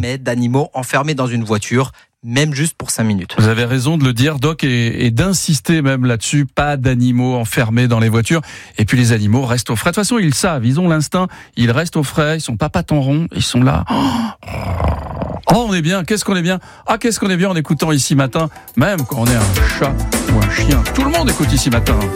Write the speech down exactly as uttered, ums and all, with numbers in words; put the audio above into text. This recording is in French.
jamais d'animaux enfermés dans une voiture, même juste pour cinq minutes. Vous avez raison de le dire, Doc, et, et d'insister même là-dessus. Pas d'animaux enfermés dans les voitures. Et puis les animaux restent au frais. De toute façon, ils le savent, ils ont l'instinct. Ils restent au frais, ils sont pas pattes en rond, ils sont là. Oh, on est bien, qu'est-ce qu'on est bien. Ah, qu'est-ce qu'on est bien en écoutant Ici Matin, même quand on est un chat ou un chien. Tout le monde écoute Ici Matin.